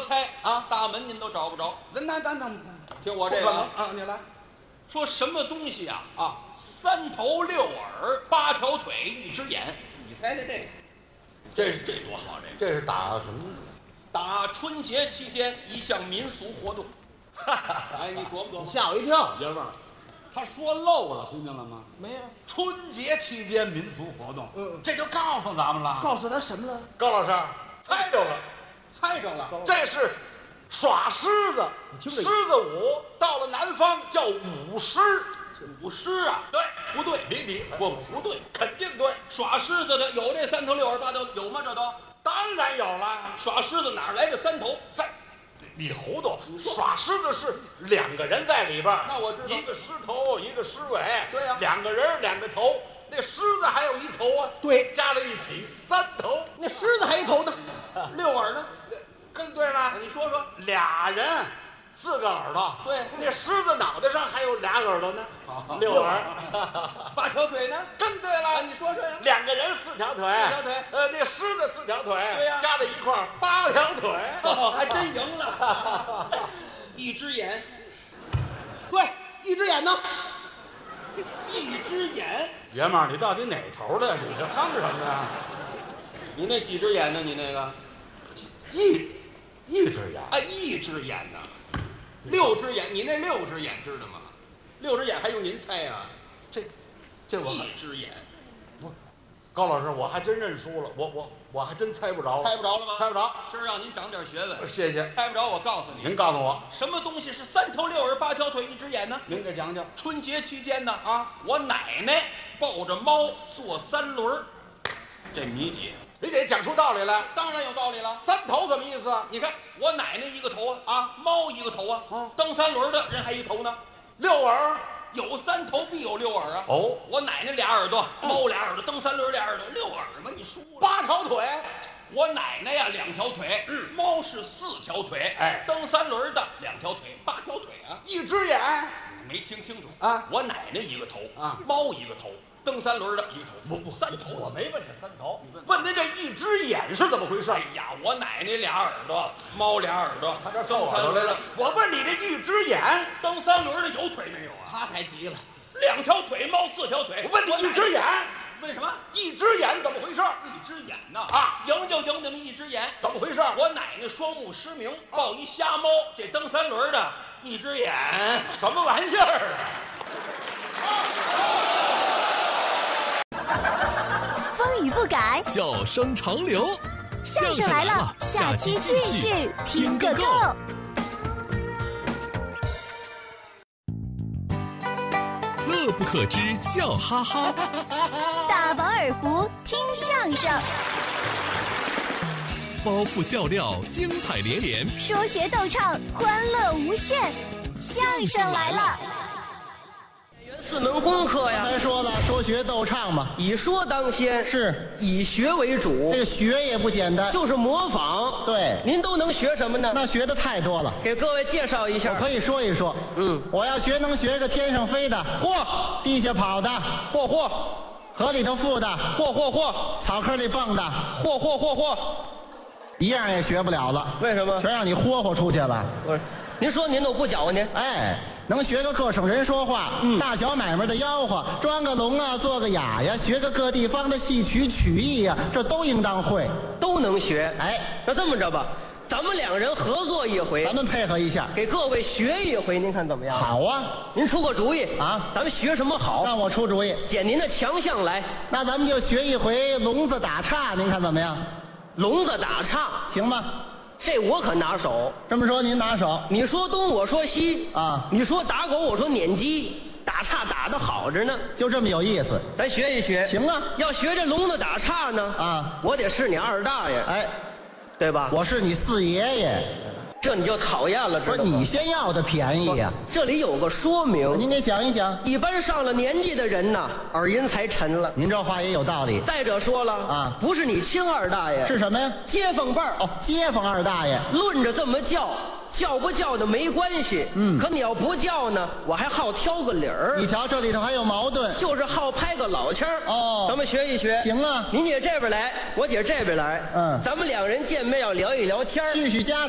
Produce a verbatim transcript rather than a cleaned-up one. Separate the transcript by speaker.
Speaker 1: 开
Speaker 2: 啊，
Speaker 1: 大门您都找不着。
Speaker 2: 那那那那，
Speaker 1: 听我这个
Speaker 2: 啊，你来。
Speaker 1: 说什么东西啊？
Speaker 2: 啊，
Speaker 1: 三头六耳，八条腿，一只眼。你猜猜这个？
Speaker 2: 这
Speaker 1: 这多好！这个
Speaker 2: 这是打什么？
Speaker 1: 打春节期间一项民俗活动。哎，你琢磨琢磨。
Speaker 2: 吓我一跳，爷们儿，他说漏了，听见了吗？
Speaker 3: 没有。
Speaker 2: 春节期间民俗活动，嗯，这就告诉咱们了。
Speaker 3: 告诉他什么了？
Speaker 2: 高老师猜着了，
Speaker 1: 猜着了，
Speaker 2: 这是耍狮子，狮子舞，到了南方叫舞狮。
Speaker 1: 舞狮啊？
Speaker 2: 对，
Speaker 1: 不对，
Speaker 2: 离题，
Speaker 1: 不不对，
Speaker 2: 肯定对。
Speaker 1: 耍狮子的有这三头六耳八条，有吗？这都
Speaker 2: 当然有了。
Speaker 1: 耍狮子哪来的三头？
Speaker 2: 三，你糊涂！耍狮子是两个人在里边，
Speaker 1: 那我知道，
Speaker 2: 一个狮头，一个狮尾。
Speaker 1: 对呀，
Speaker 2: 两个人两个头，那狮子还有一头啊。
Speaker 3: 对，
Speaker 2: 加在一起三头。
Speaker 3: 那狮子还一头呢，
Speaker 1: 六耳呢？
Speaker 2: 更对了。
Speaker 1: 你说说，
Speaker 2: 俩人四个耳朵。
Speaker 1: 对，
Speaker 2: 那狮子脑袋上还有俩耳朵呢，六耳。
Speaker 1: 八条腿呢？
Speaker 2: 更对了。
Speaker 1: 你说说呀。
Speaker 2: 两个人四条腿，
Speaker 1: 四条腿。
Speaker 2: 呃，那狮子四条腿，
Speaker 1: 对呀，
Speaker 2: 加在一块儿八条腿。
Speaker 1: 还真赢了。一只眼。
Speaker 3: 对，一只眼呢？
Speaker 1: 一只眼。
Speaker 2: 爷们儿，你到底哪头的？你这哼什么呀？
Speaker 1: 你那几只眼呢？你那个
Speaker 2: 一一只眼。
Speaker 1: 哎，一只眼呢？六只眼，你那六只眼知道吗？六只眼还用您猜啊？
Speaker 2: 这，这我
Speaker 1: 一只眼。
Speaker 2: 不，高老师，我还真认输了，我我我还真猜不着。
Speaker 1: 猜不着了吗？
Speaker 2: 猜不着。
Speaker 1: 今儿让您长点学问。
Speaker 2: 谢谢。
Speaker 1: 猜不着，我告诉你。
Speaker 2: 您告诉我，
Speaker 1: 什么东西是三头六耳八条腿一只眼呢？
Speaker 2: 您给讲讲。
Speaker 1: 春节期间呢，
Speaker 2: 啊，
Speaker 1: 我奶奶抱着猫坐三轮，这谜底。
Speaker 2: 你得讲出道理来。
Speaker 1: 当然有道理了。
Speaker 2: 三头什么意思？
Speaker 1: 你看我奶奶一个头啊，
Speaker 2: 啊，
Speaker 1: 猫一个头啊，
Speaker 2: 嗯，
Speaker 1: 蹬三轮的人还一头呢。
Speaker 2: 六耳，
Speaker 1: 有三头必有六耳啊。
Speaker 2: 哦，
Speaker 1: 我奶奶俩耳朵，猫俩耳朵，蹬三轮俩耳朵，六耳嘛，你输了。
Speaker 2: 八条腿。
Speaker 1: 我奶奶呀两条腿，嗯，猫是四条腿，
Speaker 2: 哎，
Speaker 1: 蹬三轮的两条腿，八条腿啊。
Speaker 2: 一只眼。
Speaker 1: 没听清楚
Speaker 2: 啊？
Speaker 1: 我奶奶一个头
Speaker 2: 啊，
Speaker 1: 猫一个头，蹬三轮的一个头，
Speaker 2: 不不，
Speaker 1: 三头。
Speaker 2: 我没问这三头，问您这一只眼是怎么回事？
Speaker 1: 哎呀，我奶奶俩耳朵，猫俩耳朵，
Speaker 2: 他这
Speaker 1: 蹬三轮的。
Speaker 2: 我问你这一只眼，
Speaker 1: 蹬三轮的有腿没有啊？
Speaker 3: 他还急了，
Speaker 1: 两条腿，猫四条腿。
Speaker 2: 我问你一只眼，
Speaker 1: 为什么？
Speaker 2: 一只眼怎么回事？
Speaker 1: 一只眼呐
Speaker 2: 啊，
Speaker 1: 赢就赢那么一只眼，
Speaker 2: 怎么回事？
Speaker 1: 我奶奶双目失明，抱一瞎猫，这蹬三轮的一只眼，
Speaker 2: 什么玩意儿啊？
Speaker 4: 风雨不改，
Speaker 5: 笑声长流。
Speaker 4: 相声来了，下期继续听个够。
Speaker 5: 乐不可支，笑哈哈。
Speaker 4: 大饱耳福，听相声。
Speaker 5: 包袱笑料，精彩连连。
Speaker 4: 说学逗唱，欢乐无限。相声来了。
Speaker 6: 四门功课呀，
Speaker 3: 咱说了，说学逗唱嘛，
Speaker 6: 以说当先，
Speaker 3: 是
Speaker 6: 以学为主。
Speaker 3: 这个学也不简单，
Speaker 6: 就是模仿。
Speaker 3: 对，
Speaker 6: 您都能学什么呢？
Speaker 3: 那学的太多了，
Speaker 6: 给各位介绍一下。
Speaker 3: 我可以说一说。
Speaker 6: 嗯，
Speaker 3: 我要学能学个天上飞的，
Speaker 6: 嚯，
Speaker 3: 地下跑的，
Speaker 6: 嚯嚯，
Speaker 3: 河里头浮的，
Speaker 6: 嚯嚯嚯，
Speaker 3: 草坑里蹦的，
Speaker 6: 嚯嚯嚯嚯，
Speaker 3: 一样也学不了了。
Speaker 6: 为什么？
Speaker 3: 全让你霍霍出去了。
Speaker 6: 不是，您说您都不搅和您。
Speaker 3: 哎，能学个各省人说话，嗯，大小买卖的吆喝，装个聋啊，做个哑呀，学个各地方的戏曲曲艺呀，这都应当会，
Speaker 6: 都能学。
Speaker 3: 哎，
Speaker 6: 那这么着吧，咱们两人合作一回，
Speaker 3: 咱们配合一下，
Speaker 6: 给各位学一回，您看怎么样？
Speaker 3: 好啊，
Speaker 6: 您出个主意
Speaker 3: 啊，
Speaker 6: 咱们学什么好？
Speaker 3: 让我出主意，
Speaker 6: 捡您的强项来。
Speaker 3: 那咱们就学一回聋子打岔，您看怎么样？
Speaker 6: 聋子打岔
Speaker 3: 行吗？
Speaker 6: 这我可拿手。
Speaker 3: 这么说您拿手，
Speaker 6: 你说东我说西
Speaker 3: 啊，
Speaker 6: 你说打狗我说撵鸡，打岔打得好着呢，
Speaker 3: 就这么有意思。
Speaker 6: 咱学一学。
Speaker 3: 行啊，
Speaker 6: 要学这聋子打岔呢
Speaker 3: 啊，
Speaker 6: 我得是你二大爷，
Speaker 3: 哎，
Speaker 6: 对吧？
Speaker 3: 我是你四爷爷，
Speaker 6: 这你就讨厌了，知道吗？
Speaker 3: 不是你先要的便宜呀、
Speaker 6: 这里有个说明，
Speaker 3: 您给讲一讲。
Speaker 6: 一般上了年纪的人呐，耳音才沉了。
Speaker 3: 您这话也有道理。
Speaker 6: 再者说了
Speaker 3: 啊，
Speaker 6: 不是你亲二大爷，
Speaker 3: 是什么呀？
Speaker 6: 街坊辈儿。
Speaker 3: 哦，街坊二大爷。
Speaker 6: 论着这么叫，叫不叫的没关系。
Speaker 3: 嗯，
Speaker 6: 可你要不叫呢，我还好挑个理儿。
Speaker 3: 你瞧，这里头还有矛盾，
Speaker 6: 就是好拍个老腔儿。
Speaker 3: 哦，
Speaker 6: 咱们学一学。
Speaker 3: 行啊，
Speaker 6: 您姐这边来，我姐这边来。
Speaker 3: 嗯，
Speaker 6: 咱们两人见面要聊一聊天儿，
Speaker 3: 叙叙家